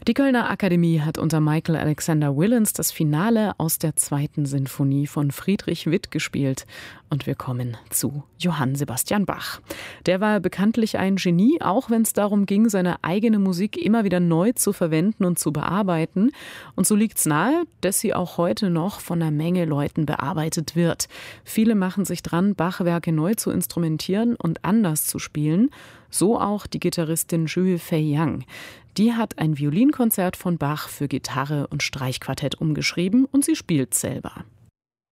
Die Kölner Akademie hat unter Michael Alexander Willens das Finale aus der 2. Sinfonie von Friedrich Witt gespielt. Und wir kommen zu Johann Sebastian Bach. Der war bekanntlich ein Genie, auch wenn es darum ging, seine eigene Musik immer wieder neu zu verwenden und zu bearbeiten. Und so liegt's nahe, dass sie auch heute noch von einer Menge Leuten bearbeitet wird. Viele machen sich dran, Bach-Werke neu zu instrumentieren und anders zu spielen. So auch die Gitarristin Zhu Feiyang. Die hat ein Violinkonzert von Bach für Gitarre und Streichquartett umgeschrieben und sie spielt selber.